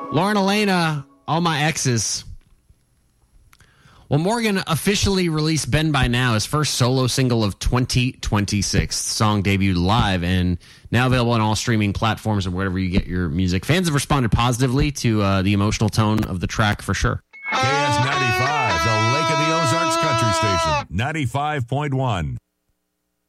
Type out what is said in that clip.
Lauren Elena, All My Exes. Well, Morgan officially released Ben By Now, his first solo single of 2026. The song debuted live and now available on all streaming platforms and wherever you get your music. Fans have responded positively to the emotional tone of the track for sure. KS95, the Lake of the Ozarks Country Station, 95.1.